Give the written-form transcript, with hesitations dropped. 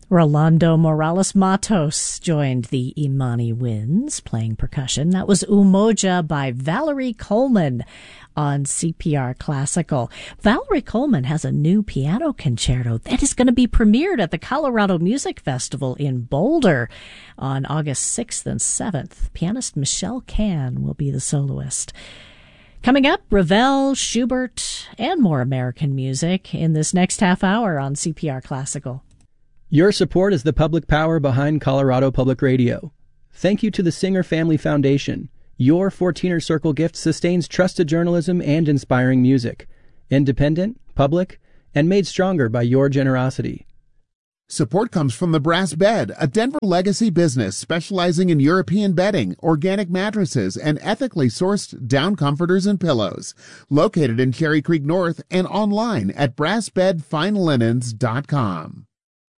Rolando Morales Matos joined the Imani Winds playing percussion. That was Umoja by Valerie Coleman on CPR Classical. Valerie Coleman has a new piano concerto that is going to be premiered at the Colorado Music Festival in Boulder on August 6th and 7th. Pianist Michelle Can will be the soloist. Coming up, Ravel, Schubert, and more American music in this next half hour on CPR Classical. Your support is the public power behind Colorado Public Radio. Thank you to the Singer Family Foundation. Your 14er Circle gift sustains trusted journalism and inspiring music. Independent, public, and made stronger by your generosity. Support comes from the Brass Bed, a Denver legacy business specializing in European bedding, organic mattresses, and ethically sourced down comforters and pillows. Located in Cherry Creek North and online at brassbedfinelinens.com.